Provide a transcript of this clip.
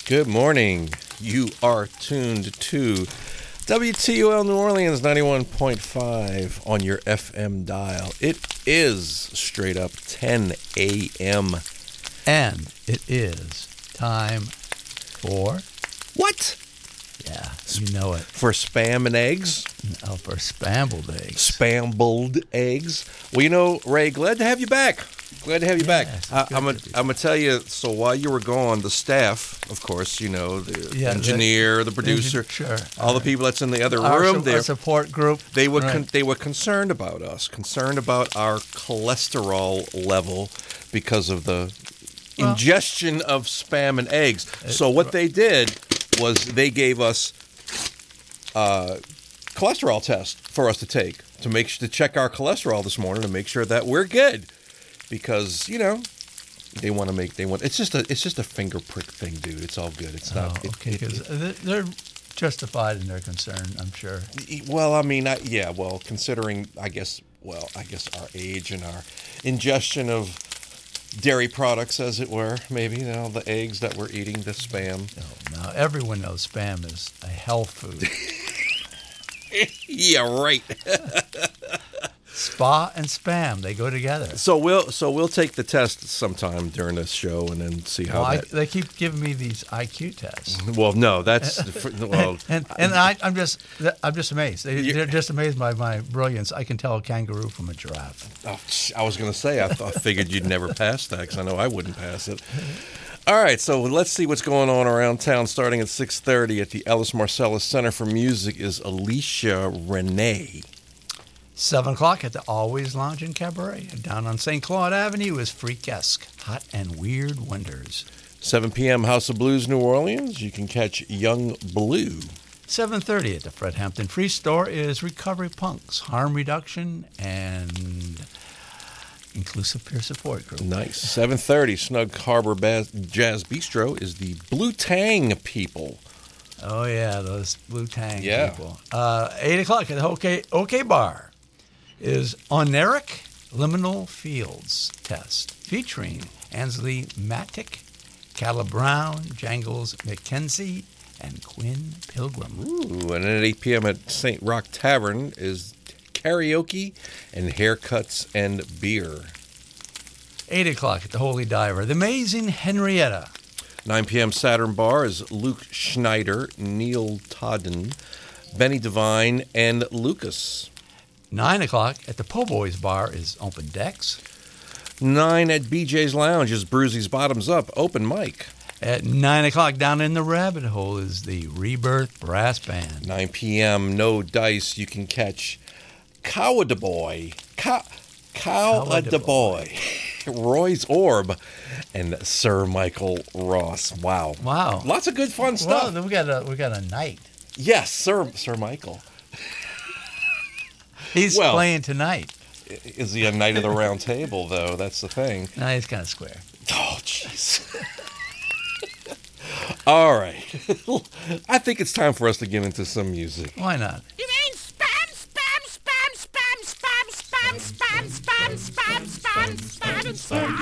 Good morning. You are tuned to WTUL New Orleans 91.5 on your FM dial. It is straight up 10 a.m. And it is time for... What? Yeah, you know it. For spam and eggs? Oh, for spambled eggs. Spambled eggs. Well, you know, Ray, glad to have you back. Glad to have you back. I'm going to tell you, so while you were gone, the staff, of course, you know, the engineer, the producer, all the people that's in the other room there. Our support group. They were they were concerned about us, concerned about our cholesterol level because of the ingestion of spam and eggs. So what they did was they gave us a cholesterol test for us to take to check our cholesterol this morning to make sure that we're good. Because, you know, it's just a finger prick thing, dude. It's all good. It's not. Okay, because they're justified in their concern, I'm sure. Well, I mean, considering, I guess our age and our ingestion of dairy products, as it were, maybe, you know, the eggs that we're eating, the spam. Oh, no, everyone knows spam is a health food. Yeah, right. Spa and spam, they go together. So we'll take the test sometime during this show and then see how they keep giving me these IQ tests. Well, no, that's and I'm just amazed. They're just amazed by my brilliance. I can tell a kangaroo from a giraffe. Oh, I was going to say I figured you'd never pass that because I know I wouldn't pass it. All right, so let's see what's going on around town. Starting at 6:30 at the Ellis Marcellus Center for Music is Alicia Renee. 7 o'clock at the Always Lounge and Cabaret. Down on St. Claude Avenue is Freakesque, Hot and Weird Wonders. 7 p.m. House of Blues, New Orleans. You can catch Young Blue. 7:30 at the Fred Hampton Free Store is Recovery Punks, Harm Reduction, and Inclusive Peer Support Group. Nice. 7:30, Snug Harbor Jazz Bistro is the Blue Tang People. Oh, yeah, those Blue Tang people. 8 o'clock at the OK Bar is Oneric Liminal Fields Test, featuring Ansley Matic, Calla Brown, Jangles McKenzie, and Quinn Pilgrim. Ooh, and then at 8 p.m. at St. Rock Tavern is karaoke and haircuts and beer. 8 o'clock at the Holy Diver, the Amazing Henrietta. 9 p.m. Saturn Bar is Luke Schneider, Neil Todden, Benny Devine, and Lucas. 9 o'clock at the Po' Boys Bar is Open Decks. 9 at BJ's Lounge is Brucey's Bottoms Up, Open Mic. At 9 o'clock down in the Rabbit Hole is the Rebirth Brass Band. 9 p.m. No Dice. You can catch Cow Da Boy. Cow Da Boy. Roy's Orb and Sir Michael Ross. Wow. Lots of good fun stuff. Well, then we got a knight. Yes, Sir Michael. He's playing tonight. Is he a knight of the round table, though? That's the thing. No, he's kind of square. Oh, jeez. All right. I think it's time for us to get into some music. Why not? You mean spam, spam, spam, spam, spam, spam, spam, spam, spam, spam, spam, spam, spam.